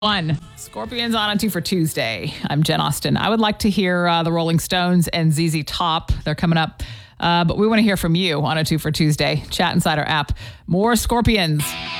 One. Scorpions on a 2 for Tuesday. I'm Jen Austen. I would like to hear the Rolling Stones and ZZ Top. They're coming up. But we want to hear from you on a 2 for Tuesday. Chat inside our app. More Scorpions.